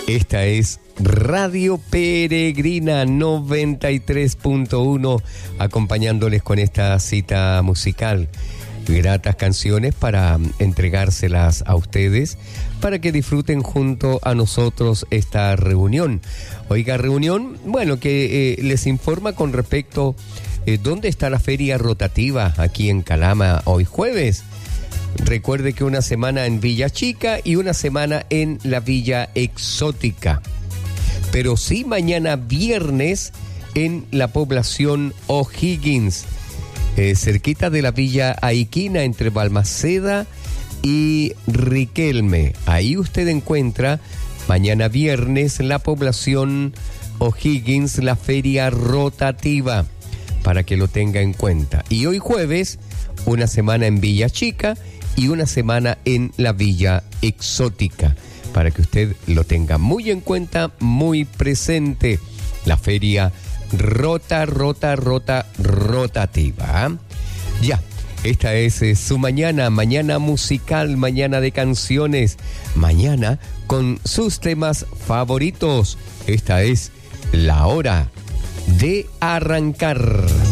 Esta es Radio Peregrina 93.1, acompañándoles con esta cita musical. Gratas canciones para entregárselas a ustedes, para que disfruten junto a nosotros esta reunión. Oiga, reunión, bueno, que les informa con respecto dónde está la feria rotativa aquí en Calama hoy jueves. Recuerde que una semana en Villa Chica y una semana en la Villa Exótica. Pero sí mañana viernes en la población O'Higgins, cerquita de la Villa Aiquina, entre Balmaceda y Riquelme. Ahí usted encuentra mañana viernes en la población O'Higgins la feria rotativa, para que lo tenga en cuenta. Y hoy jueves, una semana en Villa Chica y una semana en la Villa Exótica, para que usted lo tenga muy en cuenta, muy presente. La feria rotativa. Ya, esta es su mañana musical, mañana de canciones, mañana con sus temas favoritos. Esta es la hora de arrancar.